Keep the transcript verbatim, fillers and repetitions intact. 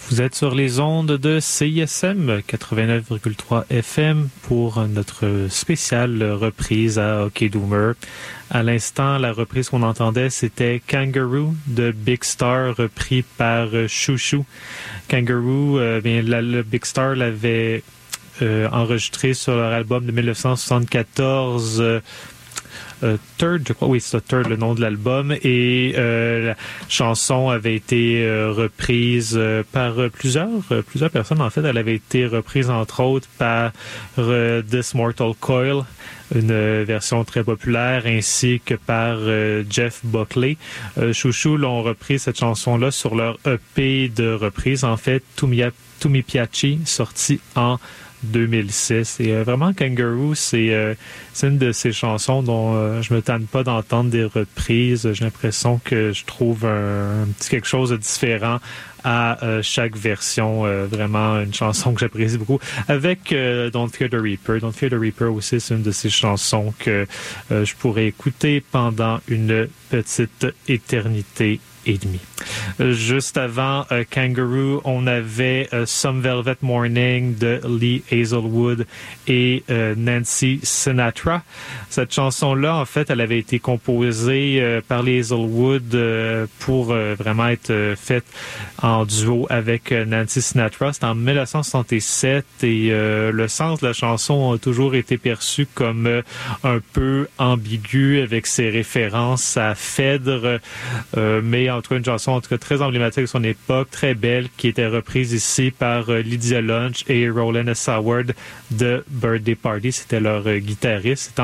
Vous êtes sur les ondes de C I S M quatre-vingt-neuf virgule trois F M pour notre spéciale reprise à Hockey Doomer. À l'instant, la reprise qu'on entendait, c'était Kangaroo de Big Star, repris par Chouchou. Kangaroo, euh, bien, la, le Big Star l'avait euh, enregistré sur leur album de dix-neuf cent soixante-quatorze, euh, Euh, Third, je crois, oui, c'est ça, Third, le nom de l'album, et euh, la chanson avait été euh, reprise euh, par euh, plusieurs euh, plusieurs personnes. En fait, elle avait été reprise entre autres par euh, This Mortal Coil, une euh, version très populaire, ainsi que par euh, Jeff Buckley. Euh, Chouchou l'ont repris cette chanson-là sur leur E P de reprise, en fait, Tumia, Tumi Piachi, sorti en deux mille six. Et euh, vraiment, Kangaroo, c'est, euh, c'est une de ces chansons dont euh, je me tanne pas d'entendre des reprises. J'ai l'impression que je trouve un, un petit quelque chose de différent à euh, chaque version. Euh, vraiment une chanson que j'apprécie beaucoup. Avec euh, Don't Fear the Reaper. Don't Fear the Reaper aussi, c'est une de ces chansons que euh, je pourrais écouter pendant une petite éternité et demi. Euh, juste avant euh, Kangaroo, on avait euh, Some Velvet Morning de Lee Hazelwood et euh, Nancy Sinatra. Cette chanson-là, en fait, elle avait été composée euh, par les Hazelwood euh, pour euh, vraiment être euh, faite en duo avec euh, Nancy Sinatra. C'était en dix-neuf cent soixante-sept et euh, le sens de la chanson a toujours été perçu comme euh, un peu ambigu avec ses références à Phèdre, euh, mais en tout cas une chanson en tout cas très emblématique de son époque, très belle, qui était reprise ici par euh, Lydia Lunch et Roland S. Howard de Birthday Party. C'était leur euh, guitariste.